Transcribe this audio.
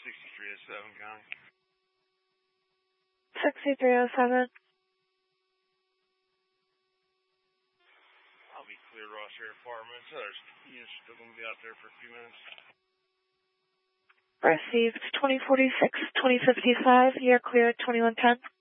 6307 County. 6307. I'll be clear, Ross Air Apartments. There's units still going to be out there for a few minutes. Received 2046, 2055. You're clear 2110.